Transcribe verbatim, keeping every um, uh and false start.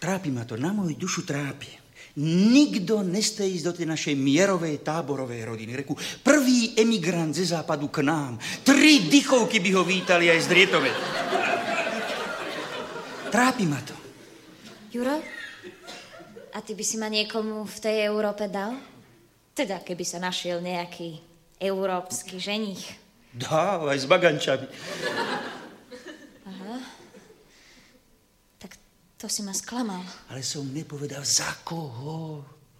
Trápi ma to, na moju dušu trápi. Nikto neste ísť do tej našej mierovej táborovej rodiny. Reku, prvý emigrant ze západu k nám. Tri dychovky by ho vítali aj z Drietove. Trápi ma to. Juro, a ty by si ma niekomu v tej Európe dal? Teda, keby sa našiel nejaký európsky ženích. Dá, aj s bagančami. Aha. Tak to si ma sklamal. Ale som nepovedal za koho.